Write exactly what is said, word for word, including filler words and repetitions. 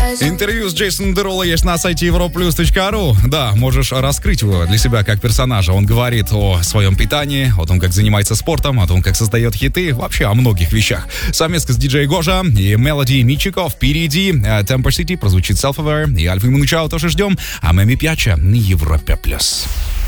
Интервью с Джейсоном Дероло есть на сайте европлюс точка ру. Да, можешь раскрыть его для себя как персонажа. Он говорит о своем питании, о том, как занимается спортом, о том, как создает хиты, вообще о многих вещах. Совместно с диджей Гожа и Мелоди Мичиков впереди. Temper City прозвучит Self-Aware и Альфа и Мунучао тоже ждем. А Мэми Пьяча на Европе плюс.